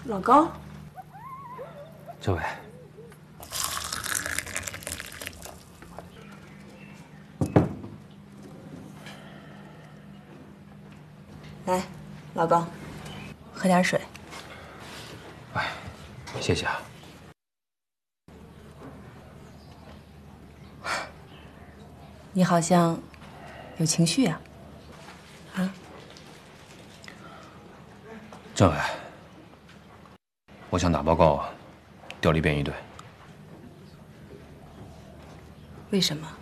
老高， 这位， 来，老高，喝点水。 哎，谢谢啊。 你好像有情绪啊？啊？ 政委，我想打报告，调离便衣队。 为什么？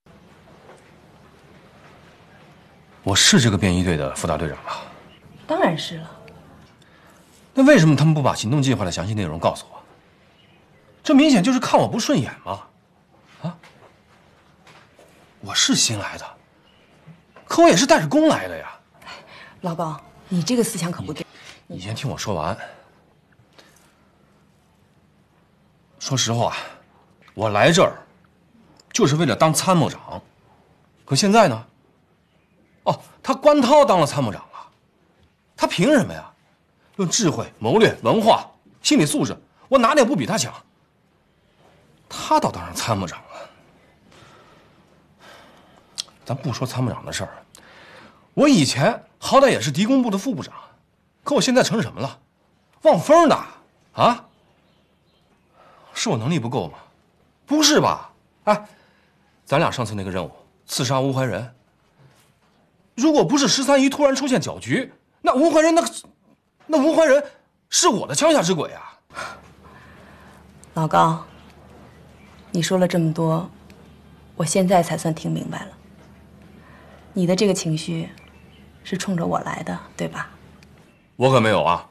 我是这个便衣队的副大队长吧？ 当然是了。 那为什么他们不把行动计划的详细内容告诉我？这明显就是看我不顺眼嘛！啊？我是新来的，可我也是带着功来的呀。 老高，你这个思想可不对。 你先听我说完。说实话，我来这儿就是为了当参谋长，可现在呢？哦，他关涛当了参谋长了，他凭什么呀？论智慧、谋略、文化、心理素质，我哪点不比他强？他倒当上参谋长了。咱不说参谋长的事儿，我以前好歹也是敌工部的副部长，可我现在成什么了？望风的啊？是我能力不够吗？不是吧？哎，咱俩上次那个任务刺杀吴怀仁，如果不是13姨突然出现搅局，那吴怀仁是我的枪下之鬼啊！ 老高，你说了这么多，我现在才算听明白了。你的这个情绪是冲着我来的，对吧？ 我可没有啊。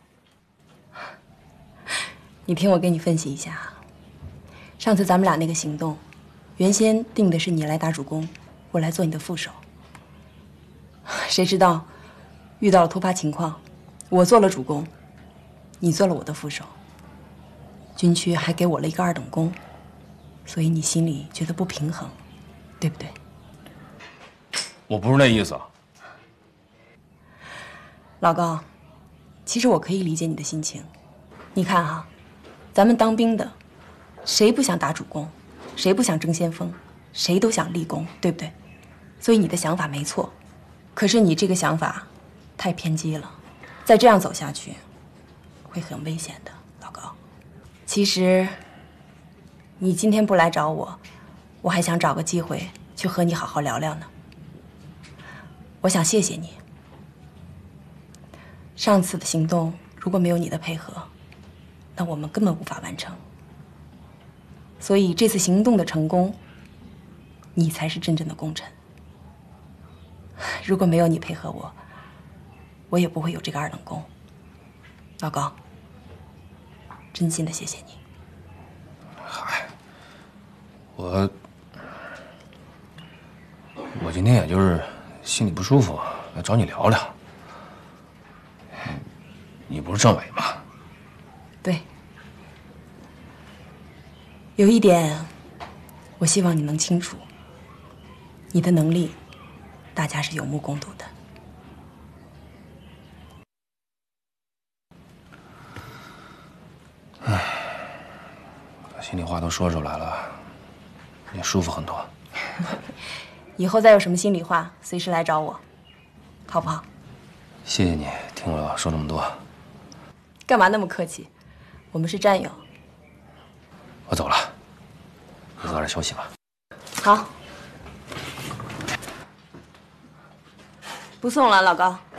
你听我给你分析一下。上次咱们俩那个行动，原先定的是你来打主攻，我来做你的副手。谁知道遇到了突发情况，我做了主攻，你做了我的副手，军区还给我了一个2等功，所以你心里觉得不平衡，对不对？ 我不是那意思。 老高，其实我可以理解你的心情。你看哈，咱们当兵的，谁不想打主攻，谁不想争先锋，谁都想立功，对不对？所以你的想法没错，可是你这个想法太偏激了，再这样走下去会很危险的，老高。其实你今天不来找我，我还想找个机会去和你好好聊聊呢。我想谢谢你。上次的行动如果没有你的配合，那我们根本无法完成。所以这次行动的成功，你才是真正的功臣。如果没有你配合我，我也不会有这个2等功。老高，真心的谢谢你。 嗨，我今天也就是心里不舒服，来找你聊聊。你不是政委吗？ 对。有一点，我希望你能清楚，你的能力，大家是有目共睹的。 唉，把心里话都说出来了，也舒服很多。 以后再有什么心里话，随时来找我，好不好？ 谢谢你听我说那么多。 干嘛那么客气？我们是战友。 我走了，你早点休息吧。 好，不送了，老高。